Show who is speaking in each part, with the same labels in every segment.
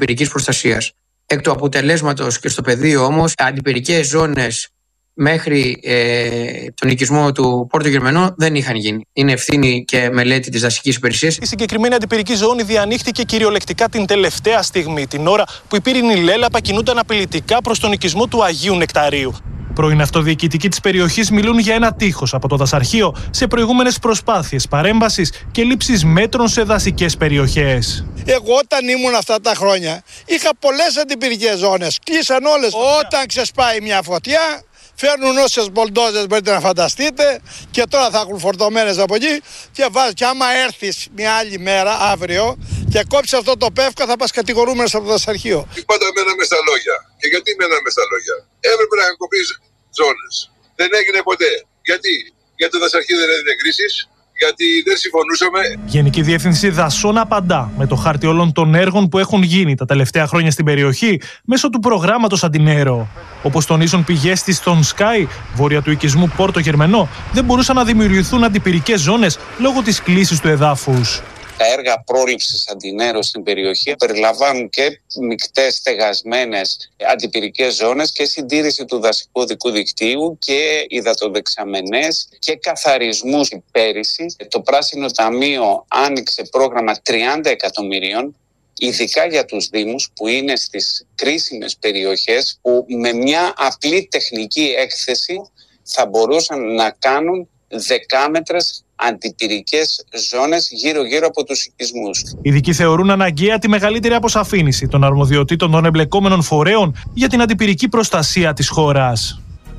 Speaker 1: αντιπυρικής προστασίας. Εκ του αποτελέσματος και στο πεδίο όμως, αντιπυρικές ζώνες μέχρι τον οικισμό του Πόρτο Γερμανό δεν είχαν γίνει. Είναι ευθύνη και μελέτη της δασικής υπηρεσίας.
Speaker 2: Η συγκεκριμένη αντιπυρική ζώνη διανοίχτηκε κυριολεκτικά την τελευταία στιγμή, την ώρα που η πύρινη λέλαπα κινούνταν απειλητικά προς τον οικισμό του Αγίου Νεκταρίου. Πρώην αυτοδιοικητικοί της περιοχής μιλούν για ένα τείχος από το δασαρχείο σε προηγούμενες προσπάθειες παρέμβασης και λήψης μέτρων σε δασικές περιοχές.
Speaker 3: Εγώ όταν ήμουν αυτά τα χρόνια είχα πολλές αντιπυρικές ζώνες. Κλείσαν όλες. Όταν ξεσπάει μια φωτιά, φέρνουν όσες μπολντόζες μπορείτε να φανταστείτε και τώρα θα έχουν φορτωμένες από εκεί και βάζεις. Και άμα έρθεις μια άλλη μέρα, αύριο, και κόψεις αυτό το πεύκα, θα πας κατηγορούμενος από το δασαρχείο.
Speaker 4: Πάντα μέναμε στα λόγια. Και γιατί μέναμε στα λόγια? Έπρεπε να κοπείς ζώνες. Δεν έγινε ποτέ. Γιατί το δασαρχείο δεν έδινε κρίσεις. Γιατί δεν συμφωνούσαμε.
Speaker 2: Γενική Διεύθυνση Δασών απαντά με το χάρτη όλων των έργων που έχουν γίνει τα τελευταία χρόνια στην περιοχή μέσω του προγράμματος Αντινέρο. Όπως τονίζουν πηγές της στον Sky, βόρεια του οικισμού Πόρτο Γερμανό, δεν μπορούσαν να δημιουργηθούν αντιπυρικές ζώνες λόγω της κλίσης του εδάφους.
Speaker 5: Τα έργα πρόληψης αντινέρου στην περιοχή περιλαμβάνουν και μικτές στεγασμένες αντιπυρικές ζώνες και συντήρηση του δασικού οδικού δικτύου και υδατοδεξαμενές και καθαρισμούς. Πέρυσι το Πράσινο Ταμείο άνοιξε πρόγραμμα 30 εκατομμυρίων ειδικά για τους Δήμους που είναι στις κρίσιμες περιοχές που με μια απλή τεχνική έκθεση θα μπορούσαν να κάνουν δεκάμετρες αντιπυρικές ζώνες γύρω-γύρω από τους οικισμούς.
Speaker 2: Οι ειδικοί θεωρούν αναγκαία τη μεγαλύτερη αποσαφήνιση των αρμοδιοτήτων των εμπλεκόμενων φορέων για την αντιπυρική προστασία της χώρας.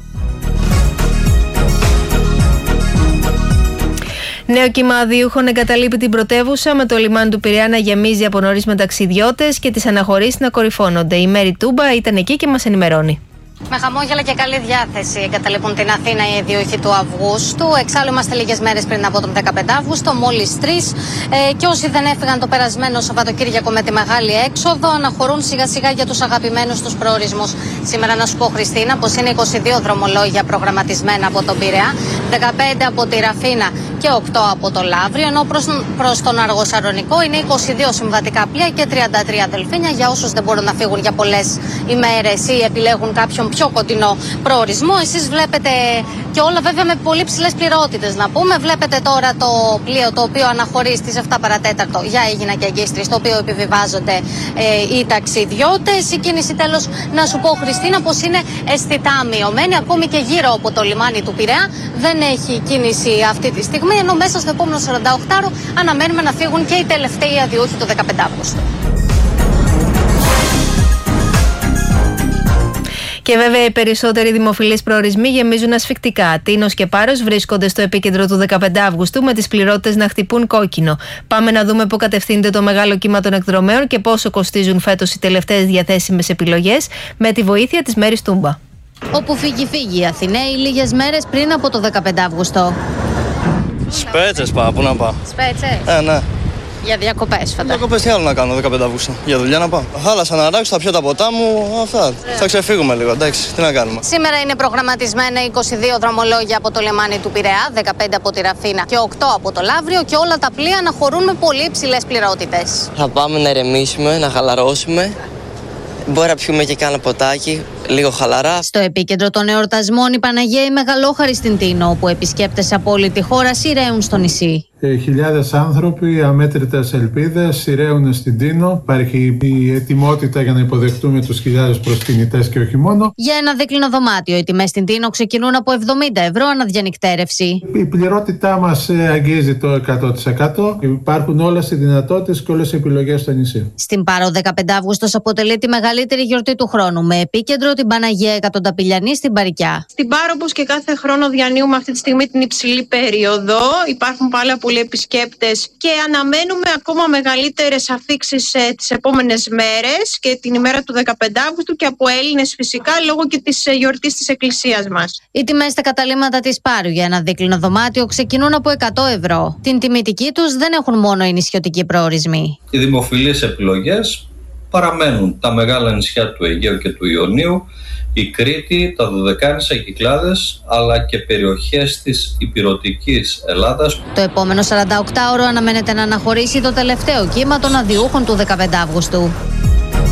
Speaker 6: Νέο κύμα αδειούχων εγκαταλείπει την πρωτεύουσα, με το λιμάνι του Πειραιά να γεμίζει από νωρίς με ταξιδιώτες και τις αναχωρήσεις να κορυφώνονται. Η Μέρη Τούμπα ήταν εκεί και μας ενημερώνει.
Speaker 7: Με χαμόγελα και καλή διάθεση εγκαταλείπουν την Αθήνα οι δίωχοι του Αυγούστου. Εξάλλου είμαστε λίγες μέρες πριν από τον 15 Αύγουστο, μόλις 3. Και όσοι δεν έφυγαν το περασμένο Σαββατοκύριακο με τη μεγάλη έξοδο, αναχωρούν σιγά σιγά για τους αγαπημένους τους προορισμούς. Σήμερα να σου πω, Χριστίνα, πως είναι 22 δρομολόγια προγραμματισμένα από τον Πειραιά, 15 από τη Ραφίνα και 8 από το Λαύριο, ενώ προς τον Αργοσαρονικό είναι 22 συμβατικά πλοία και 33 δελφίνια για όσους δεν μπορούν να φύγουν για πολλές ημέρες ή επιλέγουν κάποιον πιο κοντινό προορισμό. Εσείς βλέπετε και όλα βέβαια με πολύ ψηλές πληρότητες να πούμε. Βλέπετε τώρα το πλοίο το οποίο αναχωρεί στις 7 παρατέταρτο για Αίγινα και Αγκίστρη, στο οποίο επιβιβάζονται οι ταξιδιώτες. Η κίνηση, τέλος να σου πω, Χριστίνα, πως είναι αισθητά μειωμένη. Ακόμη και γύρω από το λιμάνι του Πειραιά δεν έχει κίνηση αυτή τη στιγμή, ενώ μέσα στο επόμενο 48ωρο αναμένουμε να φύγουν και οι τελευταίοι αδειούχοι του 15 Αύγουστου.
Speaker 6: Και βέβαια οι περισσότεροι δημοφιλείς προορισμοί γεμίζουν ασφικτικά. Τίνος και Πάρος βρίσκονται στο επίκεντρο του 15 Αυγούστου με τις πληρότητες να χτυπούν κόκκινο. Πάμε να δούμε πού κατευθύνεται το μεγάλο κύμα των εκδρομέων και πόσο κοστίζουν φέτος οι τελευταίες διαθέσιμες επιλογές, με τη βοήθεια της Μέρης Τούμπα.
Speaker 7: Όπου φύγει οι Αθηναίοι λίγες μέρες πριν από το 15 Αύγουστο.
Speaker 8: Σπέτσες πάω, πού να πάω.
Speaker 7: Σπέτσες.
Speaker 8: Ναι.
Speaker 7: Για διακοπές, φαντάζομαι.
Speaker 8: Διακοπές τι άλλο να κάνω 15 Αυγούστου. Για δουλειά να πάω. Θάλασσα να ράξω, θα πιω τα ποτά μου. Αυτά. Θα ξεφύγουμε λίγο, εντάξει. Τι να κάνουμε.
Speaker 7: Σήμερα είναι προγραμματισμένα 22 δρομολόγια από το λιμάνι του Πειραιά, 15 από τη Ραφίνα και 8 από το Λαύριο, και όλα τα πλοία αναχωρούν με πολύ υψηλές πληρότητες.
Speaker 9: Θα πάμε να ηρεμήσουμε, να χαλαρώσουμε. Μπορεί να πιούμε και κάνα ποτάκι, λίγο χαλαρά.
Speaker 7: Στο επίκεντρο των εορτασμών η Παναγία η Μεγαλόχαρη στην Τίνο, όπου επισκέπτες από όλη τη χώρα σειραίουν στο νησί.
Speaker 10: Χιλιάδες άνθρωποι, αμέτρητες ελπίδες σειραίουν στην Τίνο. Υπάρχει η ετοιμότητα για να υποδεχτούμε τους χιλιάδες προσκυνητές και όχι μόνο.
Speaker 7: Για ένα δίκλινο δωμάτιο, οι τιμές στην Τίνο ξεκινούν από 70 ευρώ αναδιανυκτέρευση.
Speaker 10: Η πληρότητά μας αγγίζει το 100%. Υπάρχουν όλες οι δυνατότητες και όλες οι επιλογές στο νησί.
Speaker 7: Στην Πάρο, 15 Αύγουστος αποτελεί τη μεγαλύτερη γιορτή του χρόνου, με επίκεντρο την Παναγία Εκατονταπηλιανή στην Παρικιά.
Speaker 11: Στην Πάρο, όπως και κάθε χρόνο, διανύουμε αυτή τη στιγμή την υψηλή περίοδο. Υπάρχουν πάρα πολλοί επισκέπτες και αναμένουμε ακόμα μεγαλύτερες αφήξεις τις επόμενες μέρες και την ημέρα του 15 Αύγουστου και από Έλληνες φυσικά, λόγω και της γιορτής της Εκκλησίας μας.
Speaker 7: Οι τιμές στα καταλύματα της Πάρου για ένα δίκλινο δωμάτιο ξεκινούν από 100 ευρώ. Την τιμητική τους δεν έχουν μόνο οι νησιωτικοί προορισμοί.
Speaker 12: Οι δημοφιλείς επιλογές παραμένουν τα μεγάλα νησιά του Αιγαίου και του Ιωνίου, η Κρήτη, τα Δωδεκάνησα, οι Κυκλάδες, αλλά και περιοχές της ηπειρωτικής Ελλάδας.
Speaker 7: Το επόμενο 48ωρο αναμένεται να αναχωρήσει το τελευταίο κύμα των αδειούχων του 15 Αύγουστου.